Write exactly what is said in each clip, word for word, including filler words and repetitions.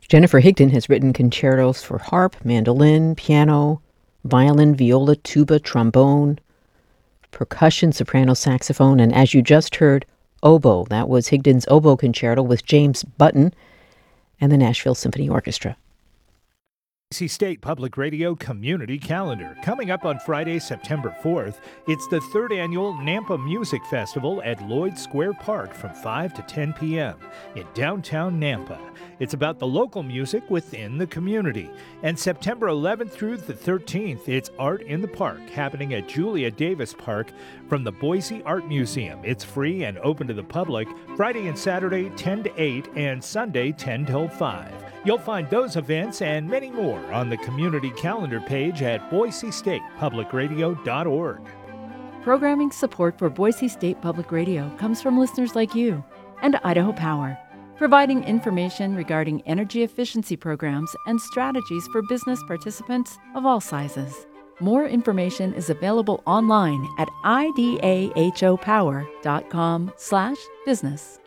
Jennifer Higdon has written concertos for harp, mandolin, piano, violin, viola, tuba, trombone, percussion, soprano, saxophone, and as you just heard, oboe. That was Higdon's oboe concerto with James Button and the Nashville Symphony Orchestra. Boise State Public Radio Community Calendar. Coming up on Friday, September fourth, it's the third annual Nampa Music Festival at Lloyd Square Park from five to ten p.m. in downtown Nampa. It's about the local music within the community. And September eleventh through the thirteenth, it's Art in the Park, happening at Julia Davis Park from the Boise Art Museum. It's free and open to the public Friday and Saturday, ten to eight, and Sunday, ten till five. You'll find those events and many more on the community calendar page at boise state public radio dot org. Programming support for Boise State Public Radio comes from listeners like you and Idaho Power, providing information regarding energy efficiency programs and strategies for business participants of all sizes. More information is available online at idahopower dot com slash business.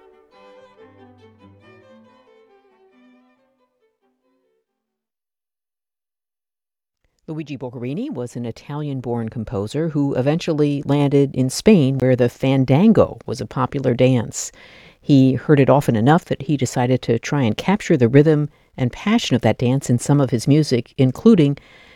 Luigi Boccherini was an Italian-born composer who eventually landed in Spain, where the fandango was a popular dance. He heard it often enough that he decided to try and capture the rhythm and passion of that dance in some of his music, including